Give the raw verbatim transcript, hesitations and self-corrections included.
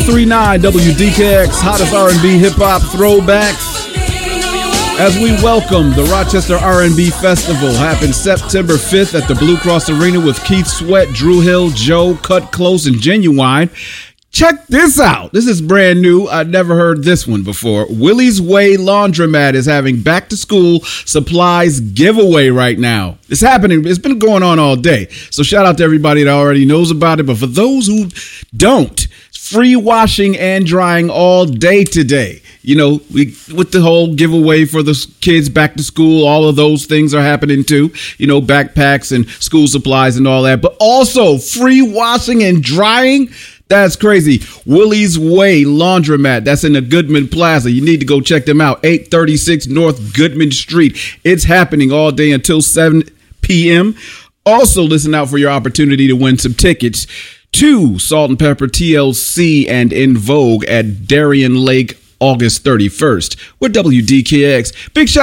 three nine W D K X, hottest R and B hip-hop throwbacks. As we welcome the Rochester R and B Festival, happens September fifth at the Blue Cross Arena with Keith Sweat, Drew Hill, Joe, Cut Close, and Genuine. Check this out. This is brand new. I'd never heard this one before. Willie's Way Laundromat is having back to school supplies giveaway right now. It's happening. It's been going on all day. So shout out to everybody that already knows about it. But for those who don't, free washing and drying all day today. You know, we, with the whole giveaway for the kids back to school, all of those things are happening too. You know, backpacks and school supplies and all that. But also free washing and drying. That's crazy. Willie's Way Laundromat. That's in the Goodman Plaza. You need to go check them out. eight thirty-six North Goodman Street. It's happening all day until seven p.m. Also, listen out for your opportunity to win some tickets to Salt and Pepper T L C and In Vogue at Darien Lake August thirty-first with W D K X. Big shout